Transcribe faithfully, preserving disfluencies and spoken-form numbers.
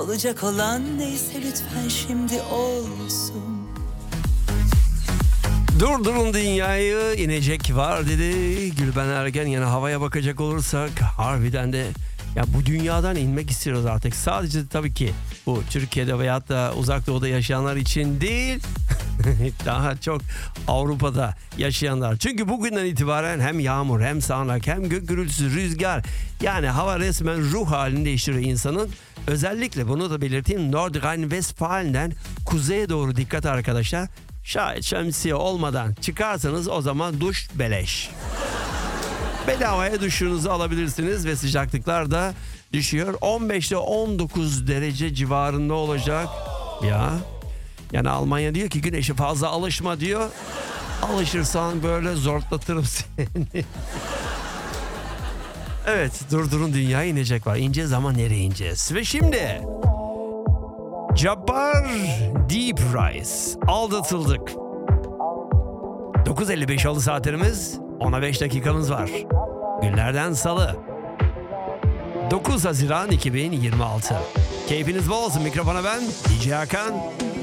Olacak olan neyse lütfen şimdi olsun. Durdurun dünyayı, inecek var dedi Gülben Ergen. Yani havaya bakacak olursak harbiden de ya bu dünyadan inmek istiyoruz artık. Sadece tabii ki bu Türkiye'de veyahut da uzak doğuda yaşayanlar için değil. Daha çok Avrupa'da yaşayanlar. Çünkü bugünden itibaren hem yağmur hem sağanak hem gök gürültüsü, rüzgar, yani hava resmen ruh halini değiştiriyor insanın. Özellikle bunu da belirteyim, Nordrhein-Westfalen'den kuzeye doğru dikkat arkadaşlar. Şayet şemsiye olmadan çıkarsanız o zaman duş beleş. Bedavaya duşunuzu alabilirsiniz ve sıcaklıklar da düşüyor. on beş ile on dokuz derece civarında olacak. Ya yani Almanya diyor ki güneşe fazla alışma diyor. Alışırsan böyle zorlatırım seni. Evet, durdurun dünyaya inecek var. İneceğiz ama nereye ineceğiz? Ve şimdi Jabbar Deep Rise, aldatıldık. dokuz elli beş oldu saatlerimiz. ona beş dakikamız var. Günlerden salı. dokuz Haziran iki bin yirmi altı. Keyfiniz bol olsun. Mikrofona ben D J Hakan.